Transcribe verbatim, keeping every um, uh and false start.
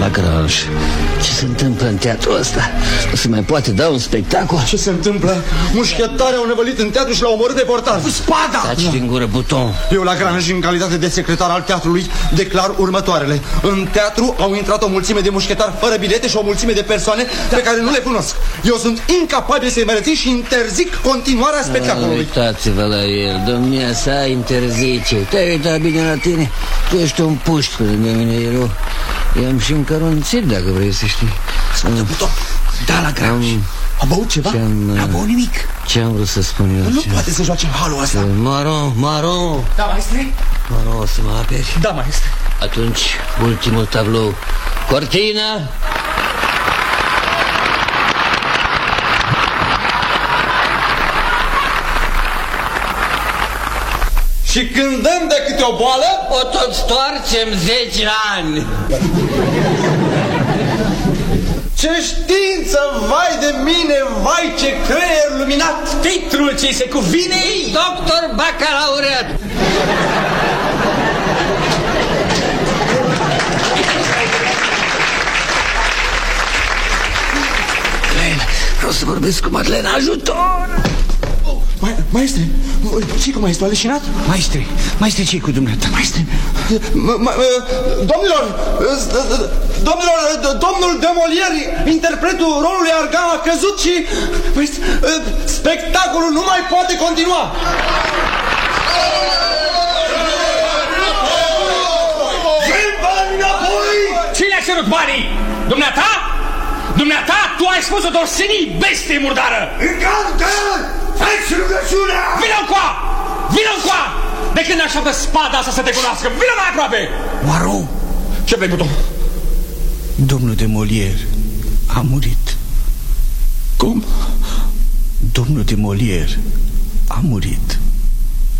Lagrange, ce se întâmplă în teatrul ăsta? Nu se mai poate da un spectacol? Ce se întâmplă? Mușchetarii au năvălit în teatru și l-au omorât de portar. Cu spada! Taci din gură, Buton. Eu, Lagrange, în calitate de secretar al teatrului, declar următoarele. În teatru au intrat o mulțime de mușchetari fără bilete și o mulțime de persoane da. pe care nu le cunosc. Eu sunt incapabil să-i mărății și interzic continuarea spectacolului. Uitați-vă la el, domnia sa interzice. Te-ai uitat bine la tine? Tu ești un puști pe lângă mine, eu i-am și încărunțit, dacă vrei să știi. Ascultă, Buton. Da, Lagrange. A băut ceva? N-a băut nimic. Ce-am vrut să spun eu? Nu ce... poate să joace în halul ăsta. Maron, Maron. Da, maestre? Maron, o să mă aperi? Da, maestre. Atunci, ultimul tablou. Cortina. Și când dăm de câte o boală, o tot stoarcem zece ani. Ce știință, vai de mine, vai ce creier luminat! Titlul ce se cuvine, doctor bacalaureat. Madeleine, vreau să vorbesc cu Madeleine, ajutor! Ma maestre, ce-i cu maestru, a leșinat? Maestre, maestre, ce-i cu dumneata? Maestre? Domnilor, domnilor, domnul Demolier, interpretul rolului Argan a căzut și maestre, spectacolul nu mai poate continua. Vrem bani înapoi! Cine a cerut banii? Dumneata? Dumneata? Tu ai spus-o dorsenii, bestie murdară! Încantă! Faci rugăciunea! Vino-ncoa! Vino-ncoa! De când așteaptă spada asta să te cunoască? Vino mai aproape! Poirot! Ce vrei, Buton? Domnul de Molière a murit. Cum? Domnul de Molière a murit.